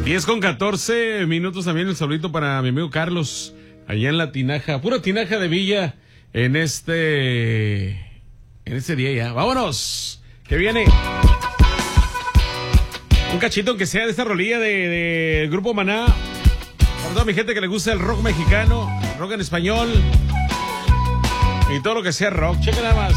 10:14 también el saludito para mi amigo Carlos, allá en la Tinaja, pura Tinaja de Villa, en este día ya. ¡Vámonos! Que viene un cachito que sea de esta rolilla de Grupo Maná. Para toda mi gente que le gusta el rock mexicano, rock en español y todo lo que sea rock. Checa nada más.